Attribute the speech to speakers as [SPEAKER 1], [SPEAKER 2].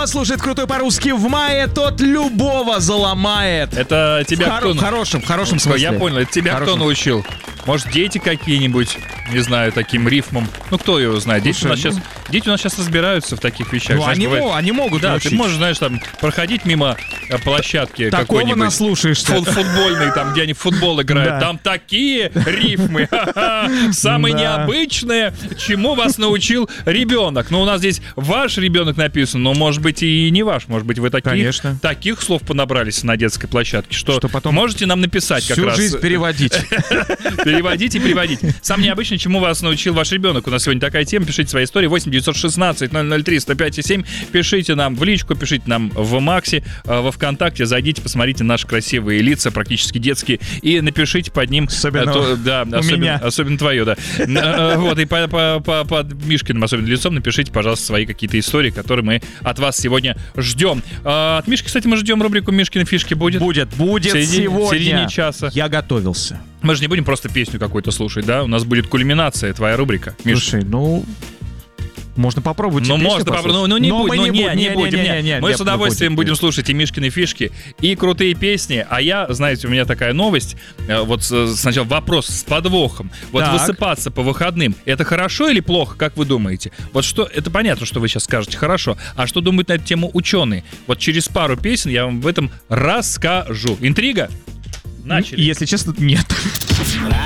[SPEAKER 1] слушает крутой по-русски в мае, тот любого заломает.
[SPEAKER 2] Это тебя кто...
[SPEAKER 1] В хорошем смысле.
[SPEAKER 2] Я понял, это тебя кто научил? Может, дети какие-нибудь, не знаю, таким рифмом. Ну, кто его знает? Дети у нас сейчас разбираются в таких вещах.
[SPEAKER 1] Ну,
[SPEAKER 2] знаешь,
[SPEAKER 1] они могут научить.
[SPEAKER 2] Ты можешь, знаешь, там, проходить мимо площадки
[SPEAKER 1] такого
[SPEAKER 2] какой-нибудь.
[SPEAKER 1] наслушаешься.
[SPEAKER 2] Футбольный, там, где они в футбол играют. Да. Там такие рифмы. Самые необычные, чему вас научил ребенок. Ну, у нас здесь ваш ребенок написан, но, может быть, и не ваш. Может быть, вы таких слов понабрались на детской площадке, что потом можете нам написать как раз.
[SPEAKER 1] Всю жизнь переводить.
[SPEAKER 2] Переводить и приводить. Сам необычный, чему вас научил ваш ребенок. У нас сегодня такая тема. Пишите свои истории. 8-916-003-105-7. Пишите нам в личку, пишите нам в Максе, во ВКонтакте. Зайдите, посмотрите наши красивые лица, практически детские, и напишите под ним... Особенно твое, да. Вот, и под Мишкиным особенно лицом напишите, пожалуйста, свои какие-то истории, которые мы от вас сегодня ждем. От Мишки, кстати, мы ждем рубрику «Мишкины фишки». Будет
[SPEAKER 1] сегодня.
[SPEAKER 2] В середине часа.
[SPEAKER 1] Я готовился.
[SPEAKER 2] Мы же не будем просто песню какую-то слушать, да? У нас будет кульминация, твоя рубрика. Миш.
[SPEAKER 1] Слушай, можно попробовать.
[SPEAKER 2] Можно попробовать. Не будем. Мы с удовольствием будем слушать и Мишкины фишки, и крутые песни. А я, знаете, у меня такая новость. Вот сначала вопрос с подвохом. Вот высыпаться по выходным, это хорошо или плохо, как вы думаете? Вот что, это понятно, что вы сейчас скажете хорошо. А что думают на эту тему ученые? Вот через пару песен я вам в этом расскажу. Интрига? Начали.
[SPEAKER 1] Если честно, нет.